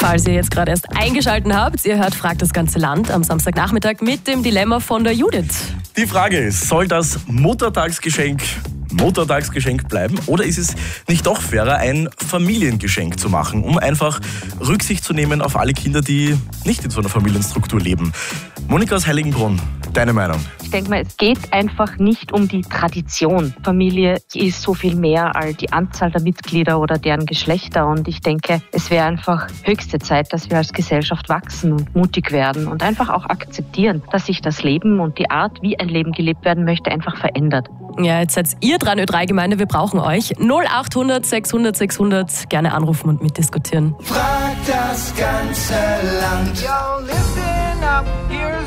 Falls ihr jetzt gerade erst eingeschaltet habt, ihr hört Fragt das ganze Land am Samstagnachmittag mit dem Dilemma von der Judith. Die Frage ist, soll das Muttertagsgeschenk bleiben oder ist es nicht doch fairer, ein Familiengeschenk zu machen, um einfach Rücksicht zu nehmen auf alle Kinder, die nicht in so einer Familienstruktur leben? Monika aus Heiligenbrunn, deine Meinung? Ich denke mal, es geht einfach nicht um die Tradition. Familie ist so viel mehr als die Anzahl der Mitglieder oder deren Geschlechter. Und ich denke, es wäre einfach höchste Zeit, dass wir als Gesellschaft wachsen und mutig werden und einfach auch akzeptieren, dass sich das Leben und die Art, wie ein Leben gelebt werden möchte, einfach verändert. Ja, jetzt seid ihr dran, Ö3-Gemeinde, wir brauchen euch. 0800 600 600, gerne anrufen und mitdiskutieren. Fragt das ganze Land.